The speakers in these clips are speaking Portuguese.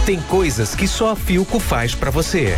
Tem coisas que só a Philco faz pra você.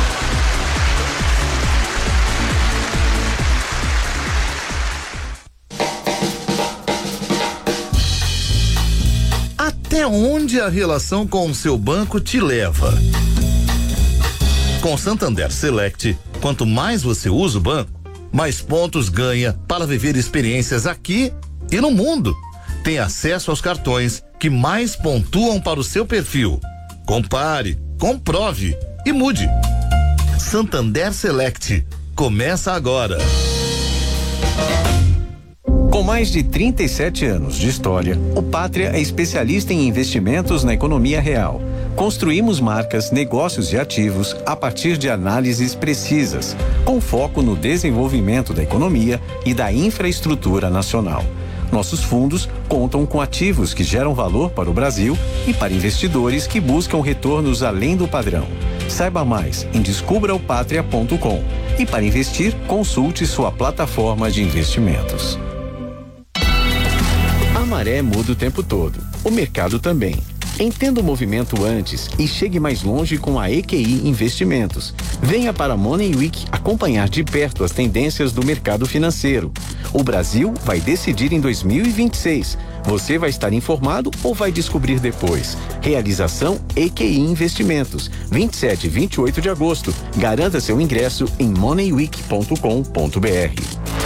Até onde a relação com o seu banco te leva? Com Santander Select, quanto mais você usa o banco, mais pontos ganha para viver experiências aqui e no mundo. Tem acesso aos cartões que mais pontuam para o seu perfil. Compare, comprove e mude. Santander Select. Começa agora. Com mais de 37 anos de história, o Pátria é especialista em investimentos na economia real. Construímos marcas, negócios e ativos a partir de análises precisas, com foco no desenvolvimento da economia e da infraestrutura nacional. Nossos fundos contam com ativos que geram valor para o Brasil e para investidores que buscam retornos além do padrão. Saiba mais em descubraopatria.com e para investir, consulte sua plataforma de investimentos. A maré muda o tempo todo, o mercado também. Entenda o movimento antes e chegue mais longe com a EQI Investimentos. Venha para a Money Week acompanhar de perto as tendências do mercado financeiro. O Brasil vai decidir em 2026. Você vai estar informado ou vai descobrir depois? Realização EQI Investimentos, 27 e 28 de agosto. Garanta seu ingresso em moneyweek.com.br.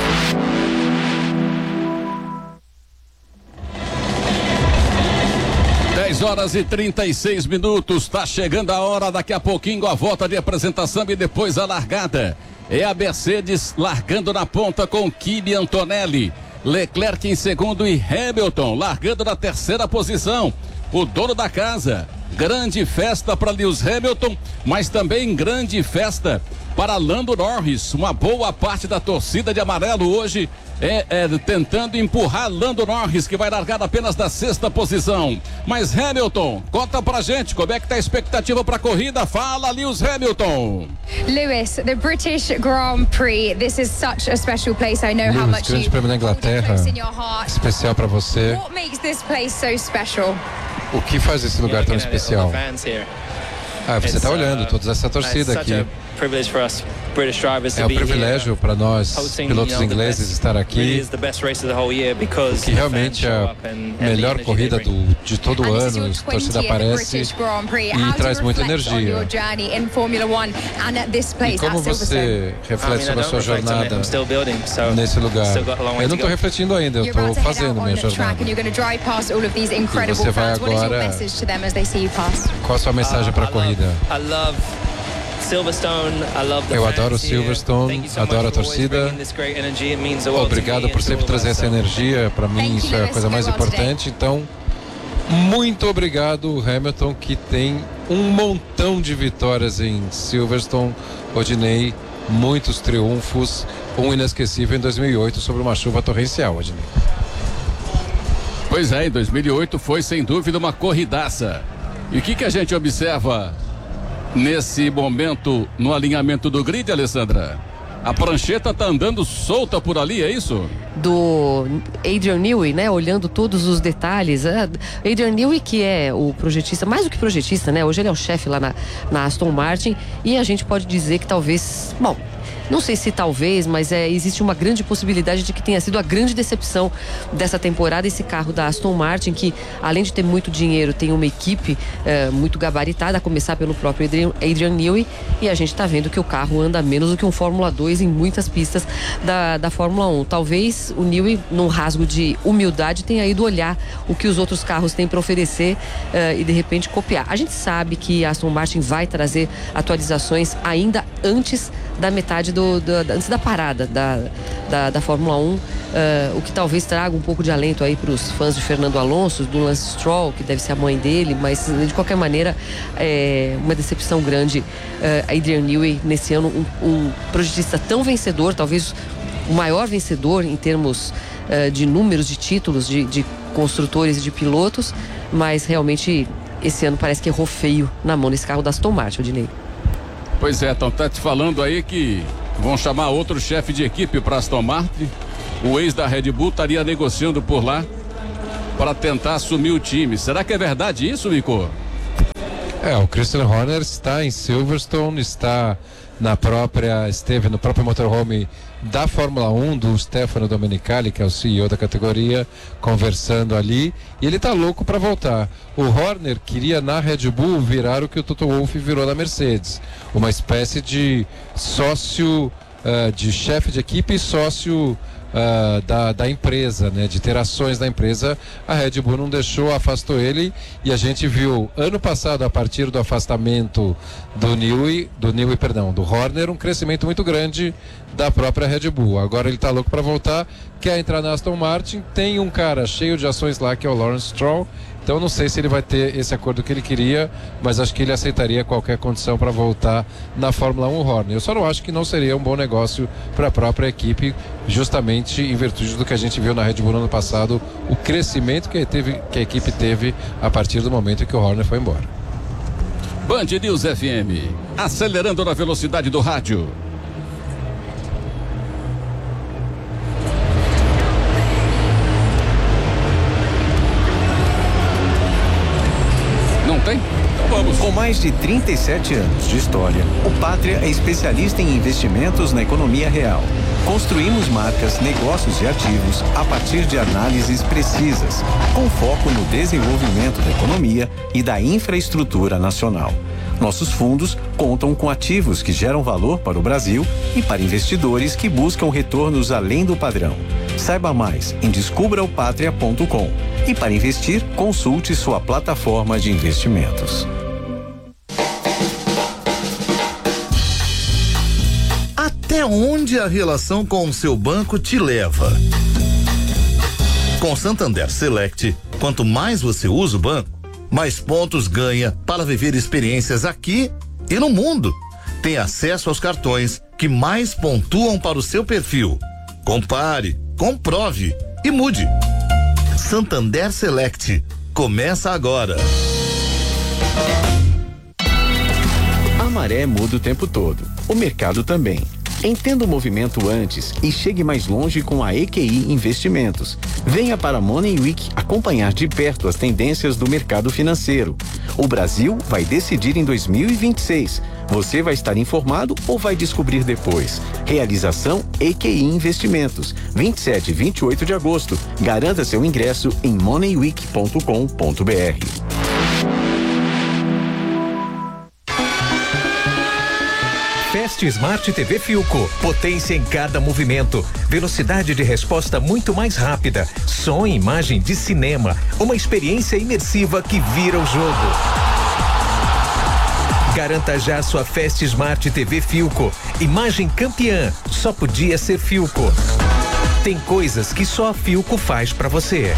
10h36, tá chegando a hora, daqui a pouquinho a volta de apresentação e depois a largada. É a Mercedes largando na ponta com Kimi Antonelli, Leclerc em segundo e Hamilton largando na terceira posição. O dono da casa, grande festa para Lewis Hamilton, mas também grande festa para Lando Norris. Uma boa parte da torcida de amarelo hoje tentando empurrar Lando Norris, que vai largar apenas da sexta posição. Mas Hamilton, conta pra gente como é que tá a expectativa pra corrida. Fala, Lewis Hamilton. Lewis, the British Grand Prix, this is such a special place. I know how much Grande Prêmio da Inglaterra, especial pra você. What makes this place so special? O que faz esse lugar tão especial? Você está olhando toda essa torcida aqui. É um privilégio para nós, pilotos ingleses, estar aqui. Que realmente é a melhor corrida de todo o ano. A torcida aparece e traz muita energia. E como você reflete sobre a sua jornada nesse lugar? Eu não estou refletindo ainda, eu estou fazendo minha jornada. E você vai agora. Qual a sua mensagem para a corrida? Eu adoro Silverstone, adoro a torcida. Obrigado por sempre trazer essa energia. Para mim isso é a coisa mais importante. Então, muito obrigado, Hamilton, que tem um montão de vitórias em Silverstone. Odinei, muitos triunfos, um inesquecível em 2008 sobre uma chuva torrencial, Odinei. Pois é, em 2008 foi sem dúvida uma corridaça. E o que a gente observa nesse momento no alinhamento do grid, Alessandra? A prancheta tá andando solta por ali, é isso? Do Adrian Newey, né? Olhando todos os detalhes. Adrian Newey, que é o projetista, mais do que projetista, né? Hoje ele é o chefe lá na Aston Martin, e a gente pode dizer que talvez, bom, não sei se talvez, mas existe uma grande possibilidade de que tenha sido a grande decepção dessa temporada esse carro da Aston Martin, que além de ter muito dinheiro, tem uma equipe muito gabaritada, a começar pelo próprio Adrian Newey, e a gente está vendo que o carro anda menos do que um Fórmula 2 em muitas pistas da Fórmula 1. Talvez o Newey, num rasgo de humildade, tenha ido olhar o que os outros carros têm para oferecer e de repente copiar. A gente sabe que a Aston Martin vai trazer atualizações ainda antes da metade antes da parada da Fórmula 1, o que talvez traga um pouco de alento aí para os fãs de Fernando Alonso, do Lance Stroll, que deve ser a mãe dele, mas de qualquer maneira uma decepção grande. Adrian Newey nesse ano, um projetista tão vencedor, talvez o maior vencedor em termos de números de títulos de construtores e de pilotos, mas realmente esse ano parece que errou feio na mão desse carro da Aston Martin, Odinei. Pois é, então tá te falando aí que vão chamar outro chefe de equipe para Aston Martin. O ex da Red Bull estaria negociando por lá para tentar assumir o time. Será que é verdade isso, Mico? O Christian Horner está em Silverstone, esteve no próprio motorhome da Fórmula 1 do Stefano Domenicali, que é o CEO da categoria, conversando ali, e ele tá louco para voltar. O Horner queria na Red Bull virar o que o Toto Wolff virou na Mercedes, uma espécie de sócio, de chefe de equipe e sócio da empresa, né, de ter ações da empresa. A Red Bull não deixou, afastou ele, e a gente viu ano passado, a partir do afastamento do Horner, um crescimento muito grande da própria Red Bull. Agora ele tá louco para voltar, quer entrar na Aston Martin, tem um cara cheio de ações lá que é o Lawrence Stroll. Então não sei se ele vai ter esse acordo que ele queria, mas acho que ele aceitaria qualquer condição para voltar na Fórmula 1 Horner. Eu só não acho que não seria um bom negócio para a própria equipe, justamente em virtude do que a gente viu na Red Bull no ano passado, o crescimento que a equipe teve a partir do momento que o Horner foi embora. Band News FM, acelerando na velocidade do rádio. Tem? Então vamos. Com mais de 37 anos de história, o Pátria é especialista em investimentos na economia real. Construímos marcas, negócios e ativos a partir de análises precisas, com foco no desenvolvimento da economia e da infraestrutura nacional. Nossos fundos contam com ativos que geram valor para o Brasil e para investidores que buscam retornos além do padrão. Saiba mais em descubraopatria.com. E para investir, consulte sua plataforma de investimentos. Até onde a relação com o seu banco te leva? Com Santander Select, quanto mais você usa o banco, mais pontos ganha para viver experiências aqui e no mundo. Tem acesso aos cartões que mais pontuam para o seu perfil. Compare, comprove e mude. Santander Select. Começa agora. A maré muda o tempo todo. O mercado também. Entenda o movimento antes e chegue mais longe com a EQI Investimentos. Venha para a Money Week acompanhar de perto as tendências do mercado financeiro. O Brasil vai decidir em 2026. Você vai estar informado ou vai descobrir depois? Realização EQI Investimentos, 27 e 28 de agosto. Garanta seu ingresso em moneyweek.com.br. Fast Smart TV Philco. Potência em cada movimento. Velocidade de resposta muito mais rápida. Som e imagem de cinema. Uma experiência imersiva que vira o jogo. Garanta já sua Fast Smart TV Philco. Imagem campeã. Só podia ser Philco. Tem coisas que só a Philco faz pra você.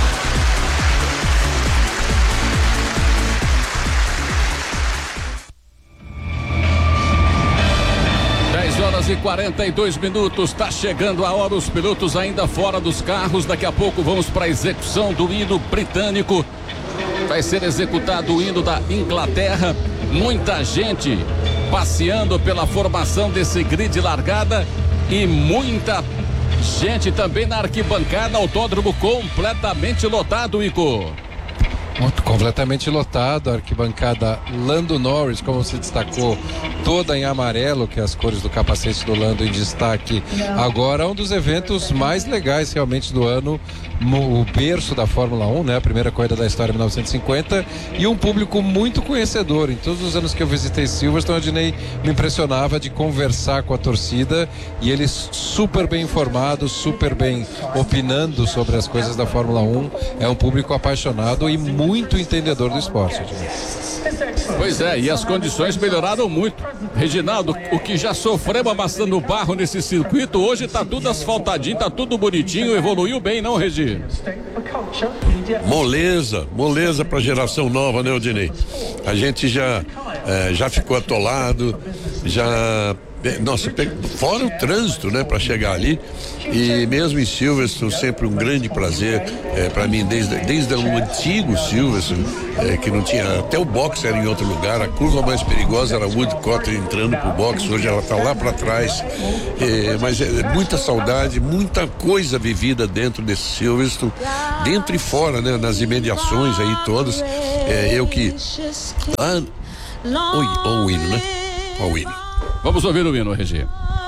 42 minutos, tá chegando a hora, os pilotos ainda fora dos carros. Daqui a pouco vamos para a execução do hino britânico. Vai ser executado o hino da Inglaterra. Muita gente passeando pela formação desse grid largada e muita gente também na arquibancada. Autódromo completamente lotado, Ico. Completamente lotado, a arquibancada Lando Norris, como se destacou, toda em amarelo, que é as cores do capacete do Lando em destaque. Agora, um dos eventos mais legais realmente do ano, o berço da Fórmula 1, né? A primeira corrida da história, 1950, e um público muito conhecedor. Em todos os anos que eu visitei Silverstone, a Dinei me impressionava de conversar com a torcida, e eles super bem informados, super bem opinando sobre as coisas da Fórmula 1. É um público apaixonado e muito entendedor do esporte. Pois é, e as condições melhoraram muito. Reginaldo, o que já sofremos amassando barro nesse circuito, hoje tá tudo asfaltadinho, tá tudo bonitinho, evoluiu bem, não, Regi? Moleza pra geração nova, né, Odinei? A gente já ficou atolado, já Nossa, fora o trânsito, né, para chegar ali. E mesmo em Silverstone, sempre um grande prazer para mim, desde o antigo Silverstone, que não tinha, até o box era em outro lugar, a curva mais perigosa era Woodcote entrando pro box, hoje ela tá lá para trás, mas muita saudade, muita coisa vivida dentro desse Silverstone, dentro e fora, né, nas imediações aí todas, eu que o hino, né? O hino. Vamos ouvir o hino, Regi.